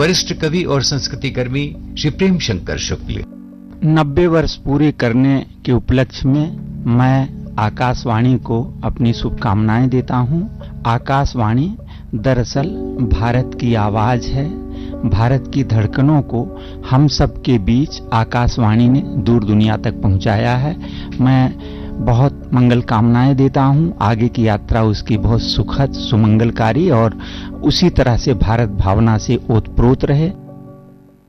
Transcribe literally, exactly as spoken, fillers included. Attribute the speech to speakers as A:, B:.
A: वरिष्ठ कवि और संस्कृति कर्मी श्री प्रेम शंकर शुक्ल।
B: नब्बे वर्ष पूरे करने के उपलक्ष्य में मैं आकाशवाणी को अपनी शुभकामनाएं देता हूं। आकाशवाणी दरअसल भारत की आवाज है। भारत की धड़कनों को हम सब के बीच आकाशवाणी ने दूर दुनिया तक पहुंचाया है। मैं बहुत मंगल कामनाएं देता हूं। आगे की यात्रा उसकी बहुत सुखद सुमंगलकारी और उसी तरह से भारत भावना से ओतप्रोत रहे।